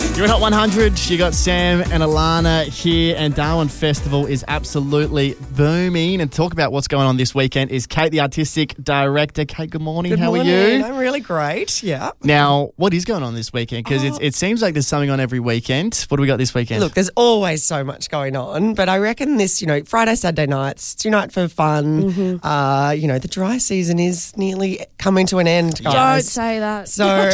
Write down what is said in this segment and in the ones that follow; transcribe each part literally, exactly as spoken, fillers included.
You're in Hot one hundred. You got Sam and Alana here, and Darwin Festival is absolutely booming. And talk about what's going on this weekend is Kate, the artistic director. Kate, good morning. Good How morning. are you? I'm really great. Yeah. Now, what is going on this weekend? Because Oh. it seems like there's something on every weekend. What do we got this weekend? Look, there's always so much going on, but I reckon this, you know, Friday, Saturday nights, it's your night for fun. Mm-hmm. Uh, you know, the dry season is nearly coming to an end, Don't guys. say that. So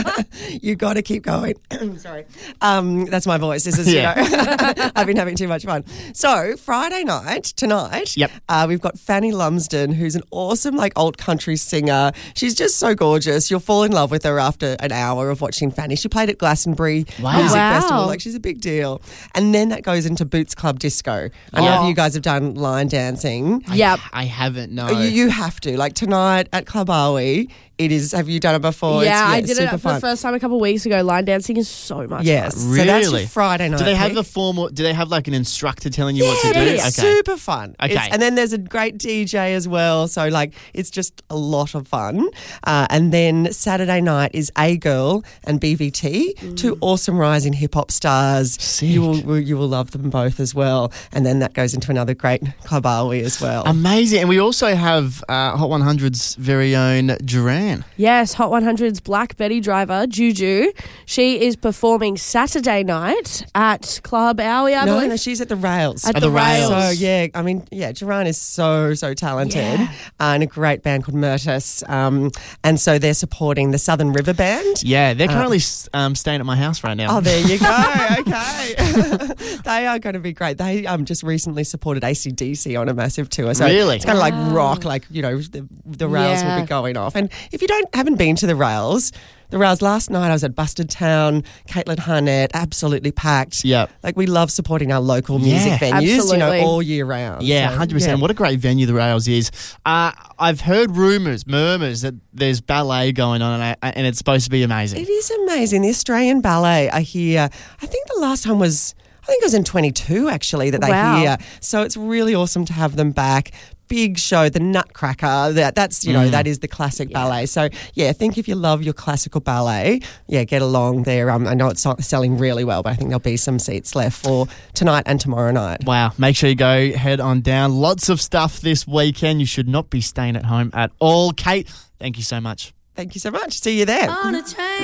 you got to keep going. Sorry. Um, that's my voice. This is, Yeah. you know, I've been having too much fun. So Friday night, tonight, Yep. uh, we've got Fanny Lumsden, who's an awesome, like, old country singer. She's just so gorgeous. You'll fall in love with her after an hour of watching Fanny. She played at Glastonbury Wow. Music Wow. Festival. Like, she's a big deal. And then that goes into Boots Club Disco. I know Oh. if you guys have done line dancing. Yep. I haven't, no. You, you have to. Like, tonight at Club Awi, it is, have you done it before? Yeah, It's, I did super it for fun. the first time a couple of weeks ago. Line dancing is so much Yes. fun. So that's Really? your Friday night. Do they have pick. a formal, do they have like an instructor telling you what to Yeah, do? it's super fun. Okay. It's- and then there's a great D J as well. So, like, it's just a lot of fun. Uh, and then Saturday night is A Girl and B V T, two awesome rising hip hop stars. Sick. You will you will love them both as well. And then that goes into another great Club Awi as well. Amazing. And we also have uh, Hot one hundred's very own Duran. Yes, Hot one hundred's Black Betty driver, Juju. She is performing Saturday night at Club Awi, I no, believe. no, she's at the Rails. At At the, the Rails. Rails. So, yeah, I mean, yeah, Duran is so, so talented Yeah. uh, and a great band called Murtis. Um, and so they're supporting the Southern River Band. Yeah, they're currently s um, staying at my house right now. Oh, there you go. Okay. They are going to be great. They um, just recently supported A C D C on a massive tour. So Really? it's kind of Wow. like rock, like, you know, the, the rails Yeah. will be going off. And if you don't haven't been to the rails, the rails last night I was at Busted Town, Caitlin Harnett, absolutely packed. Yep. Like, we love supporting our local music Yeah. venues, you know, Absolutely. all year round. Yeah, So, one hundred percent. yeah. What a great venue the Rails is. Uh, I've heard rumours, murmurs, that there's ballet going on and, I, and it's supposed to be amazing. It is amazing. The Australian Ballet are here. I think the last time was, I think it was in twenty-two actually that they're Wow. here. So it's really awesome to have them back. Big show, the Nutcracker. That that's you know Mm. that is the classic ballet. So yeah, I think if you love your classical ballet, yeah, get along there. Um, I know it's not selling really well, but I think there'll be some seats left for tonight and tomorrow night. Wow. Make sure you go head on down. Lots of stuff this weekend. You should not be staying at home at all. Kate, thank you so much. Thank you so much. See you there. On a train.